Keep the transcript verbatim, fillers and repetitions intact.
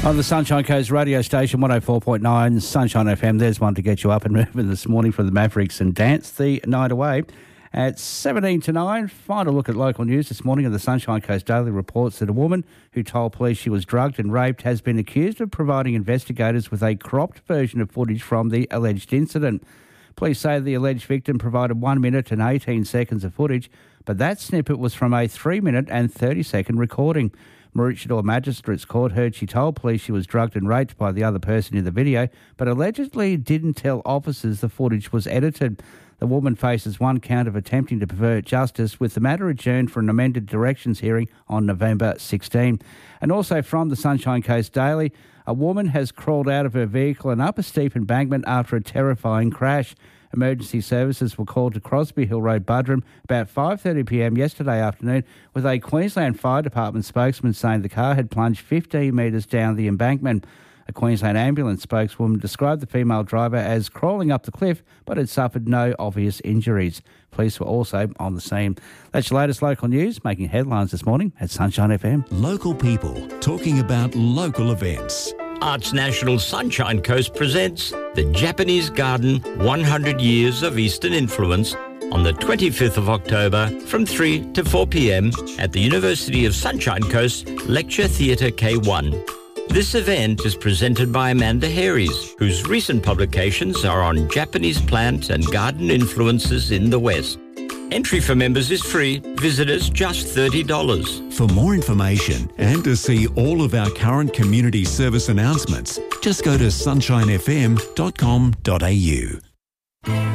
On the Sunshine Coast radio station, one oh four point nine Sunshine F M. There's one to get you up and moving this morning for the Mavericks and dance the night away. At seventeen to nine, final look at local news this morning. And the Sunshine Coast Daily reports that a woman who told police she was drugged and raped has been accused of providing investigators with a cropped version of footage from the alleged incident. Police say the alleged victim provided one minute and eighteen seconds of footage, but that snippet was from a three minute and thirty second recording. Maroochydore Magistrates Court heard she told police she was drugged and raped by the other person in the video, but allegedly didn't tell officers the footage was edited. The woman faces one count of attempting to pervert justice, with the matter adjourned for an amended directions hearing on November sixteenth. And also from the Sunshine Coast Daily, a woman has crawled out of her vehicle and up a steep embankment after a terrifying crash. Emergency services were called to Crosby Hill Road, Buderim, about five thirty p m yesterday afternoon, with a Queensland Fire Department spokesman saying the car had plunged fifteen metres down the embankment. A Queensland ambulance spokeswoman described the female driver as crawling up the cliff, but had suffered no obvious injuries. Police were also on the scene. That's your latest local news, making headlines this morning at Sunshine F M. Local people talking about local events. Arts National Sunshine Coast presents the Japanese Garden one hundred Years of Eastern Influence on the twenty-fifth of October from three to four p m at the University of Sunshine Coast Lecture Theatre K one. This event is presented by Amanda Harries, whose recent publications are on Japanese plant and garden influences in the West. Entry for members is free, visitors just thirty dollars. For more information and to see all of our current community service announcements, just go to sunshine f m dot com dot a u.